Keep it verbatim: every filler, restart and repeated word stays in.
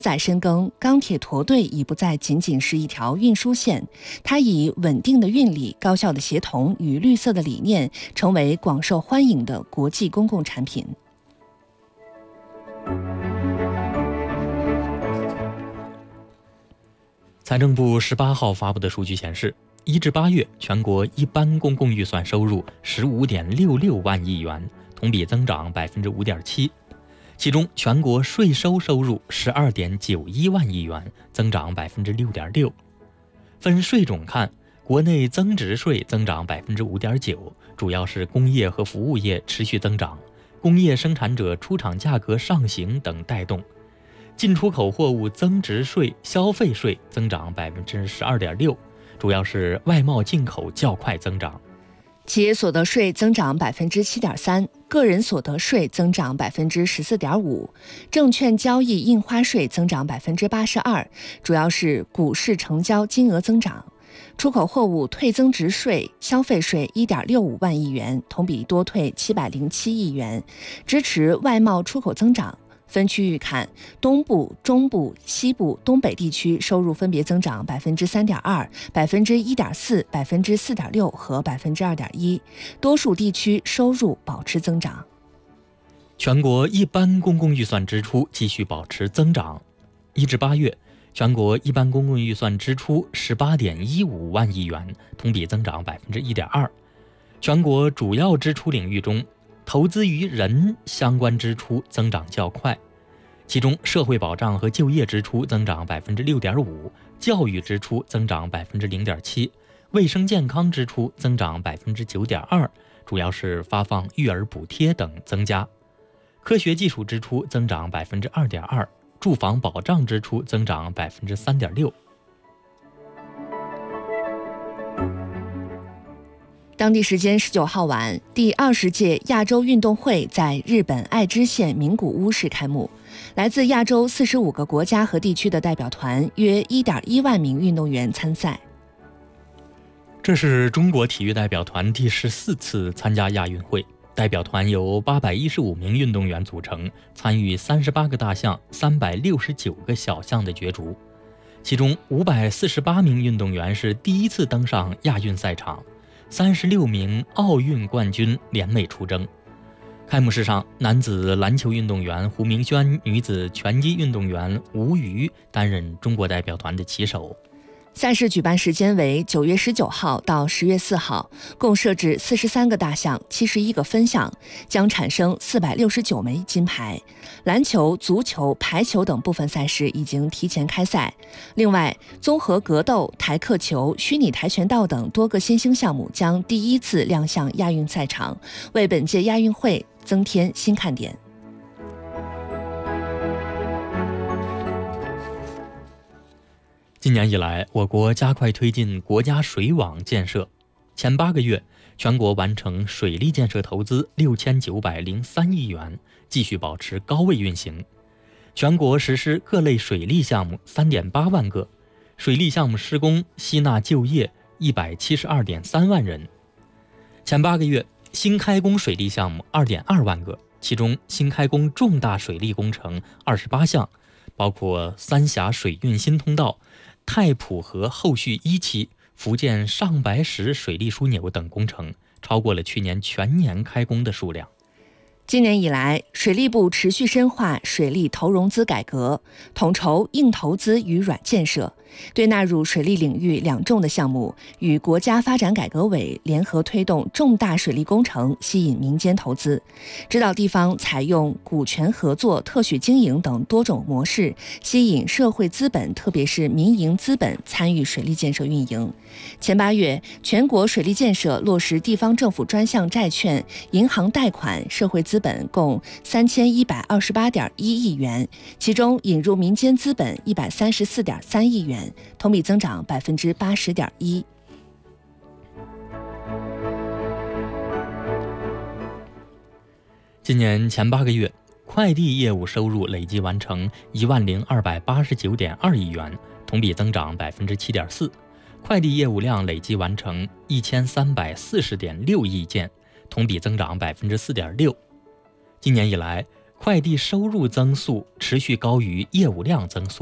载深耕，钢铁驼队已不再仅仅是一条运输线，它以稳定的运力、高效的协同与绿色的理念，成为广受欢迎的国际公共产品。 财政部十八号发布的数据显示，一至八月全国一般公共预算收入十五点六六万亿元，同比增长百分之五点七。其中，全国税收收入十二点九一万亿元，增长百分之六点六。分税种看，国内增值税增长百分之五点九，主要是工业和服务业持续增长，工业生产者出厂价格上行等带动。进出口货物增值税、消费税增长百分之十二点六，主要是外贸进口较快增长。 企业所得税增长百分之七点三，个人所得税增长百分之十四点五，证券交易印花税增长百分之八十二，主要是股市成交金额增长。出口货物退增值税、消费税一点六五万亿元，同比多退七百零七亿元，支持外贸出口增长。分区域看，东部、中部、西部、东北地区收入分别增长百分之三点二、百分之一点四、百分之四点六和百分之二点一，多数地区收入保持增长。 全国一般公共预算支出继续保持增长。一至八月，全国一般公共预算支出十八点一五万亿元，同比增长百分之一点二。全国主要支出领域中，投资于人相关支出增长较快，其中社会保障和就业支出增长百分之六点五，教育支出增长百分之零点七，卫生健康支出增长百分之九点二，主要是发放育儿补贴等增加。科学技术支出增长百分之二点二，住房保障支出增长百分之三点六。 当地时间十九号晚，第二十届亚洲运动会在日本爱知县名古屋市开幕。来自亚洲四十五个国家和地区的代表团约一点一万名运动员参赛。 这是中国体育代表团第十四次参加亚运会，代表团由八百一十五名运动员组成，参与三十八个大项、三百六十九个小项的角逐。其中五百四十八名运动员是第一次登上亚运赛场。三十六名奥运冠军联袂出征。开幕式上，男子篮球运动员胡明轩、女子拳击运动员吴瑜担任中国代表团的旗手。 赛事举办时间为九月十九号到十月四号，共设置四十三个大项、七十一个分项，将产生四百六十九枚金牌。篮球、足球、排球等部分赛事已经提前开赛。另外，综合格斗、台客球、虚拟跆拳道等多个新兴项目将第一次亮相亚运赛场，为本届亚运会增添新看点。 今年以来，我国加快推进国家水网建设。前八个月，全国完成水利建设投资六千九百零三亿元，继续保持高位运行。全国实施各类水利项目三点八万个，水利项目施工吸纳就业一百七十二点三万人。前八个月，新开工水利项目二点二万个，其中新开工重大水利工程二十八项，包括三峡水运新通道、太普河后续一期、福建上白石水利枢纽等工程，超过了去年全年开工的数量。 今年以来，水利部持续深化水利投融资改革，统筹硬投资与软建设，对纳入水利领域两重的项目，与国家发展改革委联合推动重大水利工程，吸引民间投资，指导地方采用股权合作、特许经营等多种模式，吸引社会资本，特别是民营资本参与水利建设运营。前八月，全国水利建设落实地方政府专项债券、银行贷款、社会资本共三千一百二十八点一亿元，其中引入民间资本一百三十四点三亿元，同比增长百分之八十点一。 今年前八个月，快递业务收入累计完成一万零二百八十九点二亿元，同比增长百分之七点四。快递业务量累计完成一千三百四十点六亿件，同比增长百分之四点六。今年以来， 快递收入增速持续高于业务量增速。